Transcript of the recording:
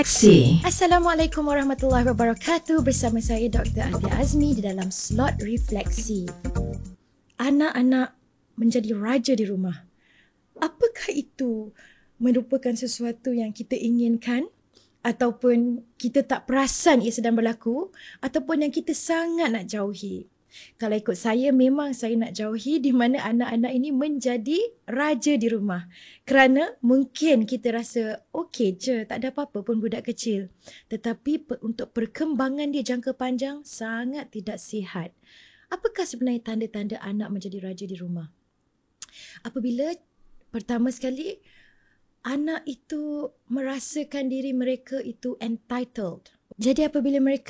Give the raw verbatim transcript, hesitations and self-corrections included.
Refleksi. Assalamualaikum warahmatullahi wabarakatuh. Bersama saya Doktor Adia Azmi di dalam slot refleksi. Anak-anak menjadi raja di rumah. Apakah itu merupakan sesuatu yang kita inginkan? Ataupun kita tak perasan ia sedang berlaku? Ataupun yang kita sangat nak jauhi? Kalau ikut saya, memang saya nak jauhi di mana anak-anak ini menjadi raja di rumah. Kerana mungkin kita rasa okey je, tak ada apa-apa pun budak kecil. Tetapi per, untuk perkembangan dia jangka panjang sangat tidak sihat. Apakah sebenarnya tanda-tanda anak menjadi raja di rumah? Apabila pertama sekali anak itu merasakan diri mereka itu entitled. Jadi apabila mereka